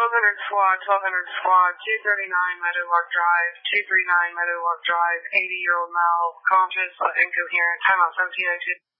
1200 squad, 239 Meadowlark Drive, 239 Meadowlark Drive, 80-year-old male, conscious but incoherent, timeout 1702.